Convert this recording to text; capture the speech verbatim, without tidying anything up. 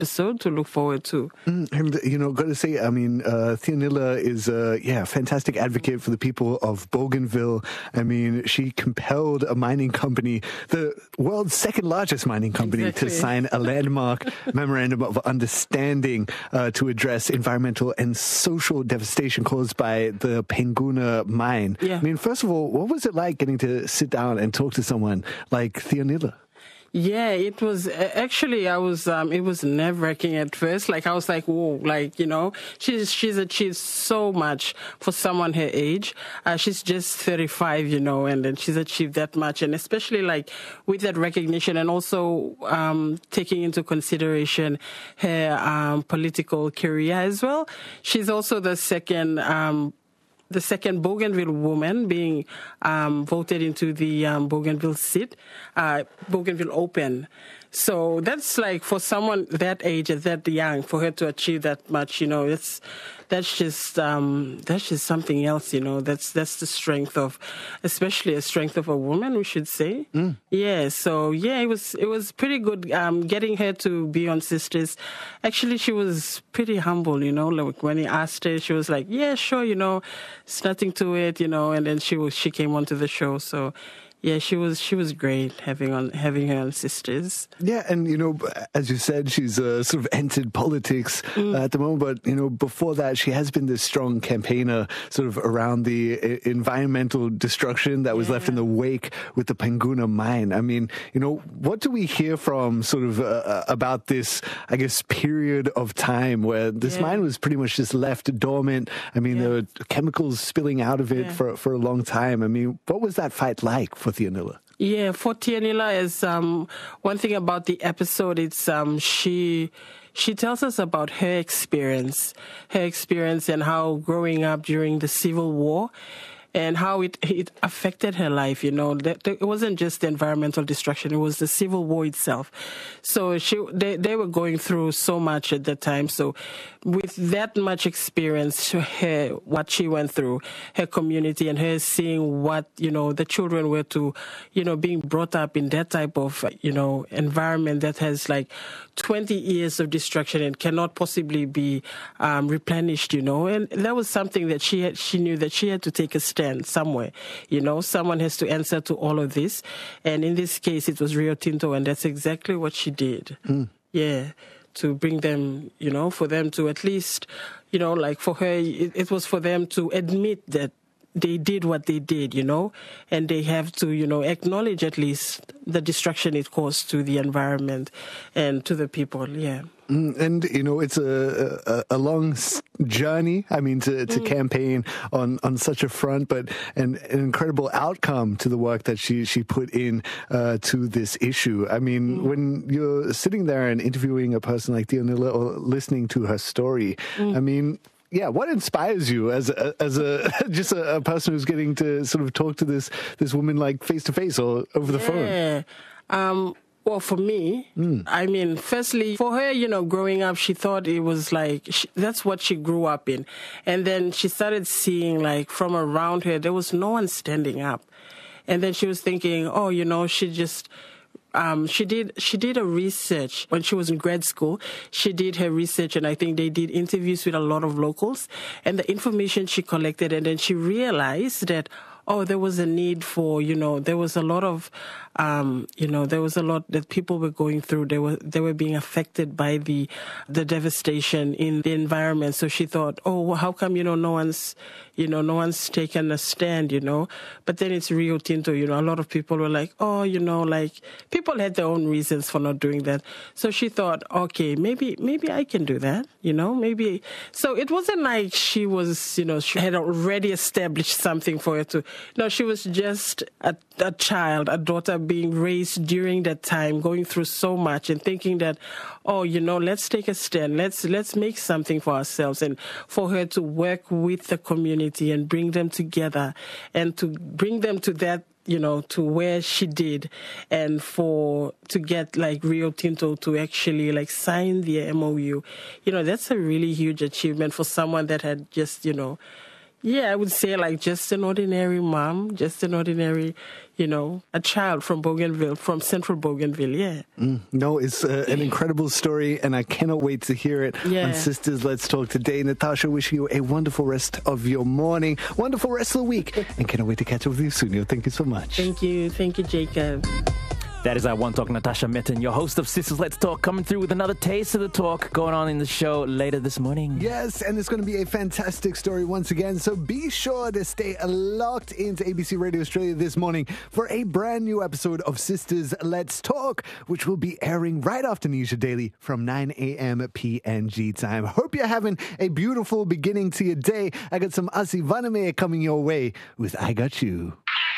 episode to look forward to. Mm, and, you know, got to say, I mean, uh, Theonila is a, yeah, fantastic advocate for the people of Bougainville. I mean, she compelled a mining company, the world's second largest mining company, exactly. to sign a landmark memorandum of understanding uh, to address environmental and social devastation caused by the Penguna mine. Yeah. I mean, first of all, what was it like getting to sit down and talk to someone like Theonila? Yeah, it was actually, I was, um, it was nerve wracking at first. Like, I was like, whoa, like, you know, she's, she's achieved so much for someone her age. Uh, she's just thirty-five, you know, and then she's achieved that much. And especially like with that recognition and also, um, taking into consideration her, um, political career as well. She's also the second, um, the second Bougainville woman being um, voted into the um, Bougainville seat, uh, Bougainville Open. So that's like for someone that age, that young, for her to achieve that much, you know, it's that's just um, that's just something else, you know. That's that's the strength of, especially a strength of a woman, we should say. Mm. Yeah. So yeah, it was it was pretty good um, getting her to be on Sisters. Actually, she was pretty humble, you know. Like when he asked her, she was like, "Yeah, sure, you know, it's nothing to it, you know." And then she was she came onto the show, so. Yeah, she was she was great having on having her on Sisters. Yeah, and you know, as you said, she's uh, sort of entered politics mm. uh, at the moment. But you know, before that, she has been this strong campaigner, sort of around the environmental destruction that was yeah. left in the wake with the Penguna mine. I mean, you know, what do we hear from sort of uh, about this? I guess period of time where this yeah. mine was pretty much just left dormant. I mean, yeah. there were chemicals spilling out of it yeah. for for a long time. I mean, what was that fight like for Theonila? Yeah, for Theonila is um, one thing about the episode. It's um, she she tells us about her experience, her experience, and how growing up during the Civil War. And how it it affected her life, you know. That, that it wasn't just the environmental destruction; it was the Civil War itself. So she, they, they were going through so much at that time. So, with that much experience, her what she went through, her community, and her seeing what you know the children were to, you know, being brought up in that type of you know environment that has like twenty years of destruction and cannot possibly be um, replenished, you know. And that was something that she had, she knew that she had to take a step somewhere, you know, someone has to answer to all of this. And in this case, it was Rio Tinto, and that's exactly what she did. Mm. Yeah, to bring them, you know, for them to at least, you know, like for her, it, it was for them to admit that they did what they did, you know, and they have to, you know, acknowledge at least the destruction it caused to the environment and to the people, yeah. And, you know, it's a, a, a long journey, I mean, to, to mm. campaign on, on such a front, but an, an incredible outcome to the work that she, she put in uh, to this issue. I mean, mm. when you're sitting there and interviewing a person like Theonila or listening to her story, mm. I mean, yeah, what inspires you as a, as a just a, a person who's getting to sort of talk to this this woman like face to face or over the yeah. phone? Yeah. Um, well, for me, mm. I mean, firstly, for her, you know, growing up, she thought it was like she, that's what she grew up in, and then she started seeing like from around her there was no one standing up, and then she was thinking, oh, you know, she just. Um, she did, she did a research when she was in grad school. She did her research, and I think they did interviews with a lot of locals, and the information she collected, and then she realized that, oh, there was a need for, you know, there was a lot of, um, you know, there was a lot that people were going through. They were, they were being affected by the, the devastation in the environment. So she thought, oh, well, how come, you know, no one's, you know, no one's taken a stand, you know? But then it's Rio Tinto, you know, a lot of people were like, oh, you know, like, people had their own reasons for not doing that. So she thought, okay, maybe, maybe I can do that, you know, maybe. So it wasn't like she was, you know, she had already established something for her to, no, she was just a, a child, a daughter being raised during that time, going through so much and thinking that, oh, you know, let's take a stand. Let's, let's make something for ourselves. And for her to work with the community and bring them together and to bring them to that, you know, to where she did, and for, to get like Rio Tinto to actually like sign the M O U, you know, that's a really huge achievement for someone that had just, you know, Yeah, I would say like just an ordinary mom, just an ordinary, you know, a child from Bougainville, from central Bougainville, yeah. Mm, no, it's uh, an incredible story, and I cannot wait to hear it Yeah. on Sisters Let's Talk today. Natasha, wishing you a wonderful rest of your morning, wonderful rest of the week, and cannot wait to catch up with you soon. Yo, thank you so much. Thank you. Thank you, Jacob. That is our One Talk, Natasha Mitten, your host of Sisters Let's Talk, coming through with another taste of the talk going on in the show later this morning. Yes, and it's going to be a fantastic story once again, so be sure to stay locked into A B C Radio Australia this morning for a brand new episode of Sisters Let's Talk, which will be airing right after Nisha Daily from nine a.m. P N G time. Hope you're having a beautiful beginning to your day. I got some Asi Vaname coming your way with I Got You.